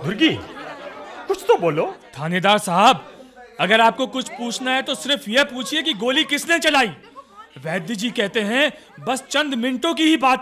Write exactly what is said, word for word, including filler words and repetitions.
भुर्गी, कुछ तो बोलो। थानेदार साहब, अगर आपको कुछ पूछना है तो सिर्फ यह पूछिए कि गोली किसने चलाई। वैद्य जी कहते हैं बस चंद मिनटों की ही बात